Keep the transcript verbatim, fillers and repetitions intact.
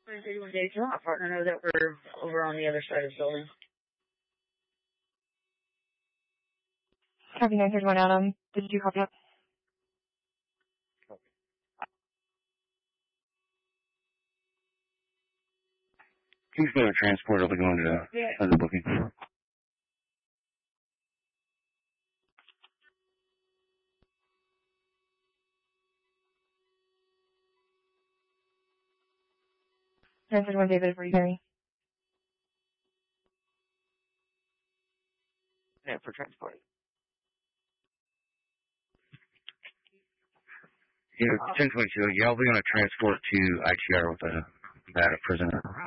thirty-one days off. Partner know that we're over on the other side of the building. Copy nine thirty-one, Adam. Did you copy up? Copy. Please go to transport. I'll be going to Yeah. other booking. nine thirty-one, David, for you, Mary. Yeah, for transport. Yeah, ten twenty-two. Yeah, I'll be on a transport to I T R with a, that a prisoner.